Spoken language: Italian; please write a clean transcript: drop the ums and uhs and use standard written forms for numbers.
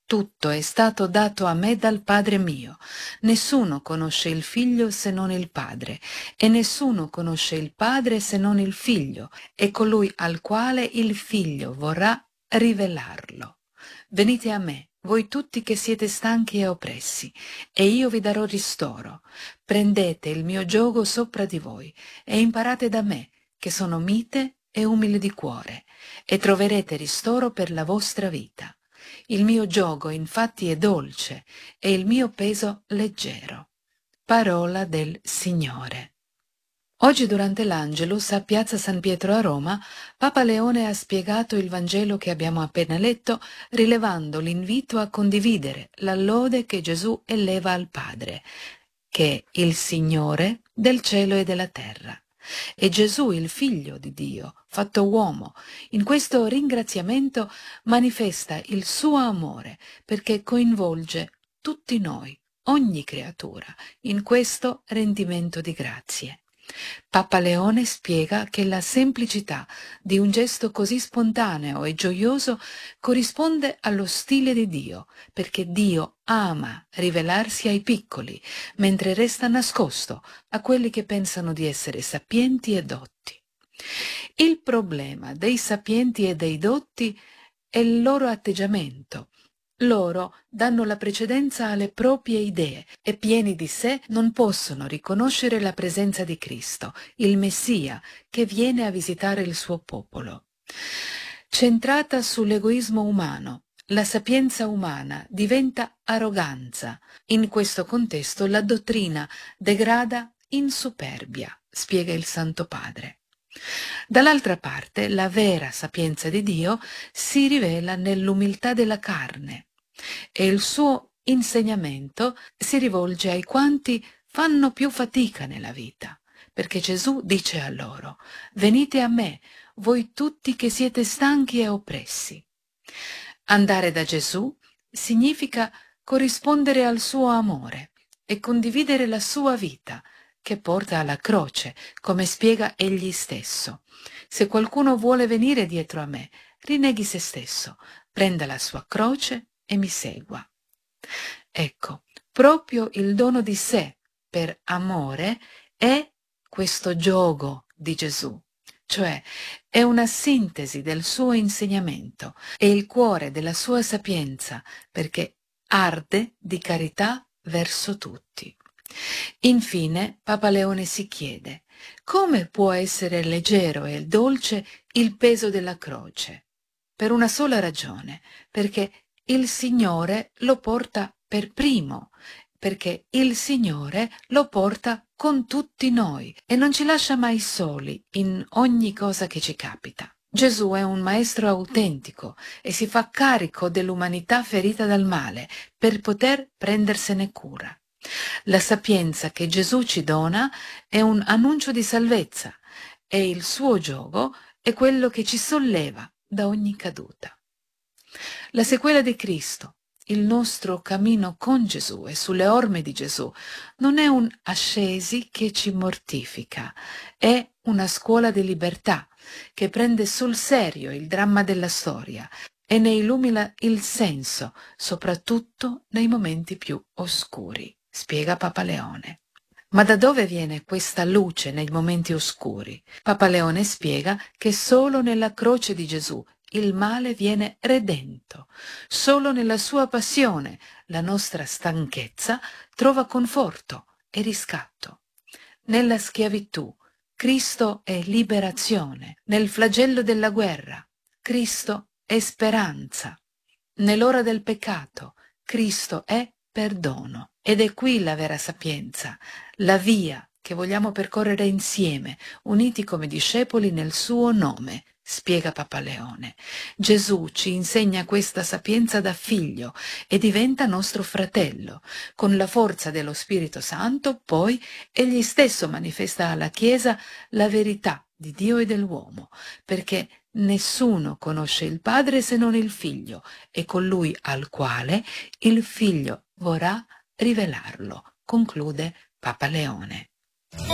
Tutto è stato dato a me dal Padre mio. Nessuno conosce il Figlio se non il Padre, e nessuno conosce il Padre se non il Figlio, e colui al quale il Figlio vorrà rivelarlo. Venite a me, voi tutti che siete stanchi e oppressi, e io vi darò ristoro. Prendete il mio giogo sopra di voi, e imparate da me, che sono mite e umile di cuore, e troverete ristoro per la vostra vita. Il mio giogo infatti è dolce e il mio peso leggero. Parola del Signore. Oggi durante l'Angelus a Piazza San Pietro a Roma, Papa Leone ha spiegato il Vangelo che abbiamo appena letto, rilevando l'invito a condividere la lode che Gesù eleva al Padre, che è il Signore del cielo e della terra. E Gesù, il Figlio di Dio, fatto uomo, in questo ringraziamento manifesta il suo amore perché coinvolge tutti noi, ogni creatura, in questo rendimento di grazie. Papa Leone spiega che la semplicità di un gesto così spontaneo e gioioso corrisponde allo stile di Dio, perché Dio ama rivelarsi ai piccoli, mentre resta nascosto a quelli che pensano di essere sapienti e dotti. Il problema dei sapienti e dei dotti è il loro atteggiamento. Loro danno la precedenza alle proprie idee e pieni di sé non possono riconoscere la presenza di Cristo, il Messia, che viene a visitare il suo popolo. Centrata sull'egoismo umano, la sapienza umana diventa arroganza. In questo contesto la dottrina degrada in superbia, spiega il Santo Padre. Dall'altra parte, la vera sapienza di Dio si rivela nell'umiltà della carne e il suo insegnamento si rivolge ai quanti fanno più fatica nella vita, perché Gesù dice a loro: «Venite a me, voi tutti che siete stanchi e oppressi». Andare da Gesù significa corrispondere al suo amore e condividere la sua vita, che porta alla croce, come spiega egli stesso. Se qualcuno vuole venire dietro a me, rinneghi se stesso, prenda la sua croce e mi segua. Ecco, proprio il dono di sé per amore è questo giogo di Gesù, cioè è una sintesi del suo insegnamento, è il cuore della sua sapienza, perché arde di carità verso tutti. Infine, Papa Leone si chiede: come può essere leggero e dolce il peso della croce? Per una sola ragione, perché il Signore lo porta per primo, perché il Signore lo porta con tutti noi e non ci lascia mai soli in ogni cosa che ci capita. Gesù è un maestro autentico e si fa carico dell'umanità ferita dal male per poter prendersene cura. La sapienza che Gesù ci dona è un annuncio di salvezza e il suo giogo è quello che ci solleva da ogni caduta. La sequela di Cristo, il nostro cammino con Gesù e sulle orme di Gesù, non è un ascesi che ci mortifica, è una scuola di libertà che prende sul serio il dramma della storia e ne illumina il senso, soprattutto nei momenti più oscuri, spiega Papa Leone. Ma da dove viene questa luce nei momenti oscuri? Papa Leone spiega che solo nella croce di Gesù il male viene redento. Solo nella sua passione la nostra stanchezza trova conforto e riscatto. Nella schiavitù Cristo è liberazione. Nel flagello della guerra Cristo è speranza. Nell'ora del peccato Cristo è perdono. Ed è qui la vera sapienza, la via che vogliamo percorrere insieme, uniti come discepoli nel suo nome, spiega Papa Leone. Gesù ci insegna questa sapienza da figlio e diventa nostro fratello. Con la forza dello Spirito Santo, poi, egli stesso manifesta alla Chiesa la verità di Dio e dell'uomo, perché nessuno conosce il Padre se non il Figlio, e colui al quale il Figlio vorrà rivelarlo, conclude Papa Leone.